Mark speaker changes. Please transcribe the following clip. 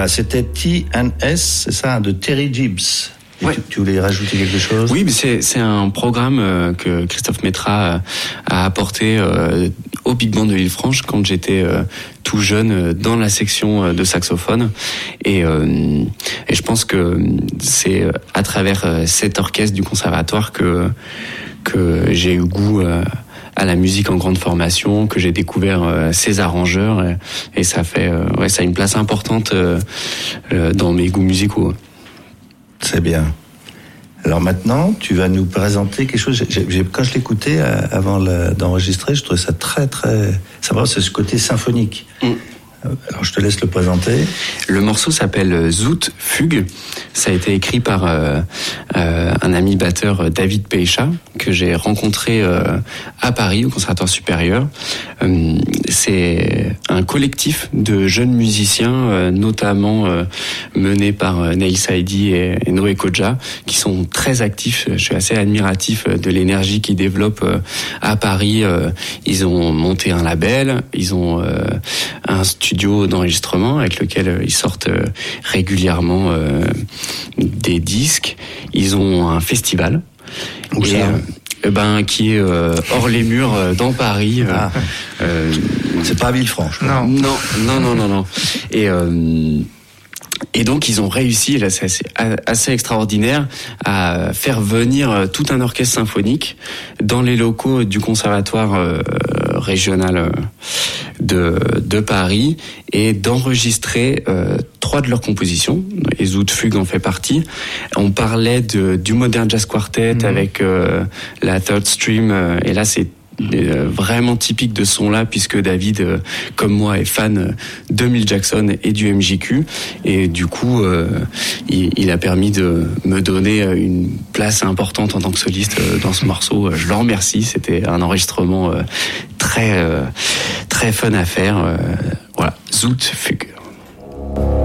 Speaker 1: Voilà, c'était T&S, c'est ça, de Terry Gibbs.
Speaker 2: Ouais.
Speaker 1: Tu voulais rajouter quelque chose ?
Speaker 2: Oui, mais c'est un programme que Christophe Métra a apporté au Big Band de Villefranche quand j'étais tout jeune dans la section de saxophone. Et je pense que c'est à travers cet orchestre du conservatoire que j'ai eu goût à la musique en grande formation, que j'ai découvert ces arrangeurs et ça fait ça a une place importante dans mes goûts musicaux.
Speaker 1: C'est bien. Alors maintenant, tu vas nous présenter quelque chose. Quand je l'écoutais avant d'enregistrer, je trouvais ça très très sympa. C'est ce côté symphonique. Alors je te laisse le présenter.
Speaker 2: Le morceau s'appelle Zoot Fugue. Ça a été écrit par un ami batteur, David Peicha, que j'ai rencontré à Paris au Conservatoire supérieur. C'est un collectif de jeunes musiciens, notamment mené par Neil Saidi et Noé Kodja, qui sont très actifs. Je suis assez admiratif de l'énergie qu'ils développent à Paris. Ils ont monté un label, ils ont un studio d'enregistrement avec lequel ils sortent régulièrement des disques. Ils ont un festival.
Speaker 1: Où ça ?
Speaker 2: Qui est hors les murs dans Paris.
Speaker 1: C'est pas à Villefranche.
Speaker 2: Non. Et donc ils ont réussi, là c'est assez extraordinaire, à faire venir tout un orchestre symphonique dans les locaux du conservatoire régional de Paris et d'enregistrer 3 de leurs compositions, et Zoot Fugue en fait partie. On parlait du Modern Jazz Quartet avec la Third Stream, et là c'est vraiment typique de ce son-là, puisque David, comme moi, est fan de Milt Jackson et du MJQ, et du coup, il a permis de me donner une place importante en tant que soliste dans ce morceau. Je le remercie, c'était un enregistrement très, très fun à faire. Voilà, Zoot Fugue.